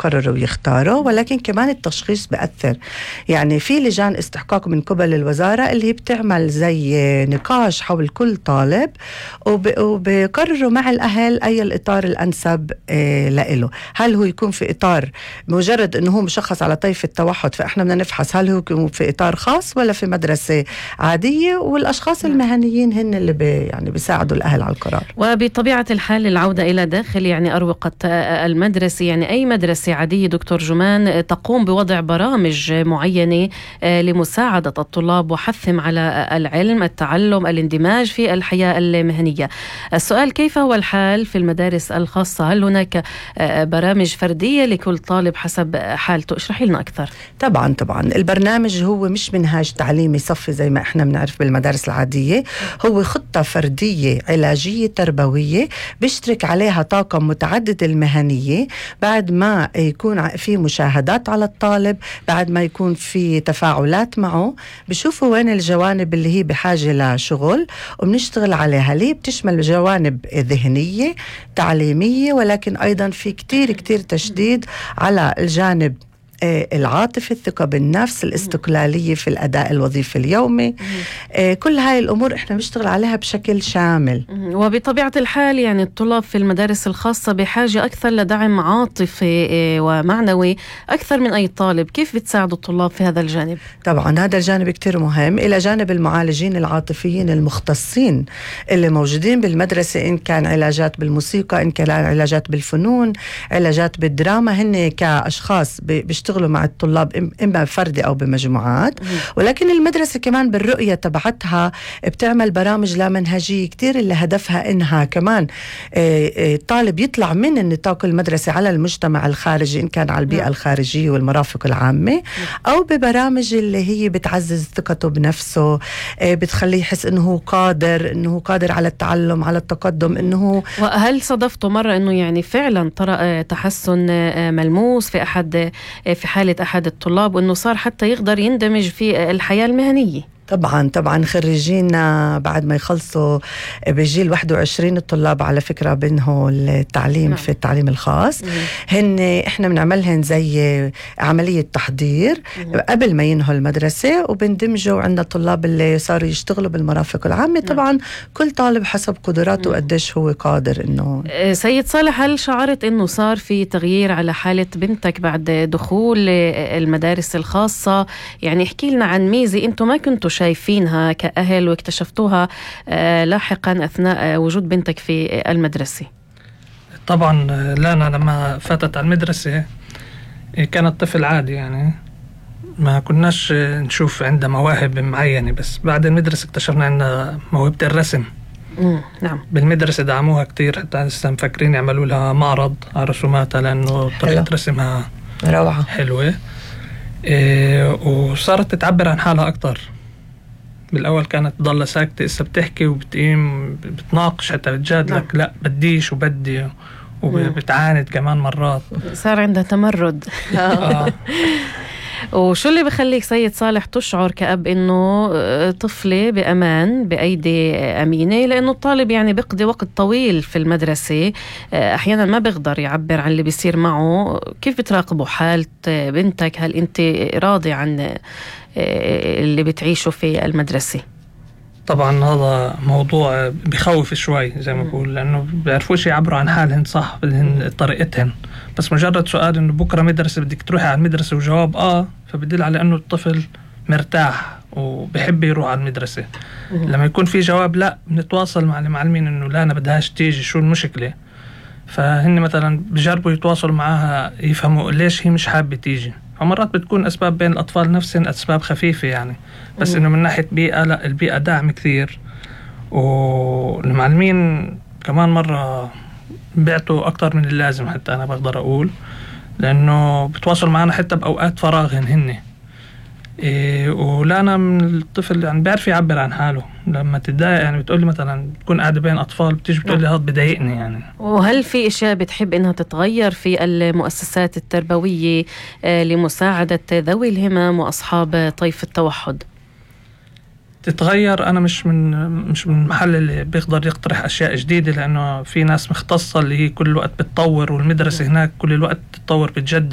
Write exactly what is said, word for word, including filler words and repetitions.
يقرروا ويختاروا، ولكن كمان التشخيص بأثر. يعني في لجان استحقاق من قبل الوزارة اللي هي بتعمل زي نقاش حول كل طالب، وب... وبقرروا مع الأهل أي الإطار الأنسب آه لإله. هل هو يكون في إطار مجرد أنه هو مشخص على طيف التوحد، فإحنا بدنا نفحص هل هو يكون في إطار خاص ولا في مدرسة عادية، والأشخاص المهنيين هن اللي بي يعني بيساعدوا الأهل على القرار. وبطبيعة الحال العودة إلى داخل يعني أروقة المدرسة، يعني أي مدرسة عادية دكتور جمان تقوم بوضع برامج معينة لمساعدة الطلاب وحثهم على العلم، التعلم، الاندماج في الحياة المهنية. السؤال كيف هو الحال في المدارس الخاصة؟ هل هناك برامج فردية لكل طالب حسب حالته؟ اشرحي لنا أكثر. طبعا طبعا البرنامج هو مش منهاج تعليمي صفي زي ما احنا بنعرف بالمدارس العادية، هو خطة فردية علاجية تربوية بيشترك عليها طاقم متعدد المهنية، بعد ما يكون في مشاهدات على الطالب، بعد ما يكون في تفاعلات معه، بشوفوا وين الجوانب اللي هي بحاجة لشغل وبنشتغل عليها. ليه؟ بتشمل جوانب ذهنية تعليمية، ولكن أيضا في كتير كتير تشديد على الجانب العاطفة، الثقة بالنفس، الاستقلالية في الأداء الوظيفي اليومي. كل هاي الأمور إحنا بنشتغل عليها بشكل شامل. وبطبيعة الحال يعني الطلاب في المدارس الخاصة بحاجة أكثر لدعم عاطفي ومعنوي أكثر من أي طالب. كيف بتساعدوا الطلاب في هذا الجانب؟ طبعا هذا الجانب كتير مهم، إلى جانب المعالجين العاطفيين المختصين اللي موجودين بالمدرسة، إن كان علاجات بالموسيقى، إن كان علاجات بالفنون، علاجات بالدراما، هن كأشخاص بيشتغلوا مع الطلاب إما فردي أو بمجموعات. ولكن المدرسة كمان بالرؤية تبعتها بتعمل برامج لا منهجية كتير اللي هدفها إنها كمان الطالب يطلع من النطاق المدرسي على المجتمع الخارجي، إن كان على البيئة الخارجية والمرافق العامة، أو ببرامج اللي هي بتعزز ثقته بنفسه، بتخليه يحس إنه قادر إنه قادر على التعلم، على التقدم. إنه وهل صدفتوا مرة إنه يعني فعلا ترى تحسن ملموس في أحد في حالة أحد الطلاب، وأنه صار حتى يقدر يندمج في الحياة المهنية؟ طبعا طبعا خريجينا بعد ما يخلصوا بجيل واحد وعشرين الطلاب على فكرة بينه التعليم نعم. في التعليم الخاص مم. هن احنا بنعملهن زي عملية تحضير مم. قبل ما ينهوا المدرسة، وبندمجوا عندنا طلاب اللي صاروا يشتغلوا بالمرافق العامة. طبعا نعم. كل طالب حسب قدراته وقديش هو قادر. انه سيد صالح، هل شعرت انه صار في تغيير على حالة بنتك بعد دخول المدارس الخاصة؟ يعني احكي لنا عن ميزة انتم ما كنتوا شايفينها كأهل واكتشفتوها آه لاحقا أثناء وجود بنتك في المدرسة. طبعا لانا لما فاتت على المدرسة كانت طفل عادي، يعني ما كناش نشوف عندها مواهب معينة، بس بعد المدرسة اكتشفنا عندها موهبة الرسم. مم. نعم. بالمدرسة دعموها كتير، حتى لسه مفكرين يعملوا لها معرض على رسوماتها لأنه طريقة رسمها روعة حلوة. إيه وصارت تتعبر عن حالها أكتر. بالأول كانت تضل ساكتة، إسا بتحكي وبتقيم بتناقش حتى بتجادلك. لا بديش وبدي، وبتعاند كمان مرات. صار عندها تمرد. آه. وشو اللي بخليك سيد صالح تشعر كأب إنه طفلة بأمان بأيدي أمينة؟ لأنه الطالب يعني بيقضي وقت طويل في المدرسة، أحيانا ما بيقدر يعبر عن اللي بيصير معه. كيف بتراقبوا حالة بنتك؟ هل أنت راضي عن اللي بتعيشه في المدرسة؟ طبعا هذا موضوع بيخوف شوي زي ما بقول، لأنه بيعرفوش يعبروا عن حالهن صح بطريقتهن. بس مجرد سؤال إنه بكرة مدرسة بدك تروحي على المدرسة وجواب آه، فبدل على إنه الطفل مرتاح وبحب يروح على المدرسة. لما يكون في جواب لا، بنتواصل مع المعلمين إنه لا أنا بدهاش تيجي، شو المشكلة؟ فهن مثلا بجربوا يتواصلوا معها يفهموا ليش هي مش حابة تيجي. فمرات بتكون أسباب بين الأطفال نفسهم أسباب خفيفة يعني، بس إنه من ناحية بيئة لا، البيئة دعم كثير. والمعلمين كمان مرة بيعطوا أكتر من اللازم، حتى أنا بقدر أقول، لأنه بتواصل معنا حتى بأوقات فراغهن هن. إيه ولانا من الطفل يعني بيعرف يعبر عن حاله. لما تتضايق يعني بتقولي مثلا تكون قاعدة بين أطفال بتيجي بتقولي هاد بضايقني يعني. وهل في أشياء بتحب إنها تتغير في المؤسسات التربوية لمساعدة ذوي الهمم وأصحاب طيف التوحد؟ تتغير. أنا مش من مش من المحل اللي بيقدر يقترح أشياء جديدة، لأنه في ناس مختصة اللي هي كل الوقت بتطور، والمدرسة هناك كل الوقت تتطور بتجدد.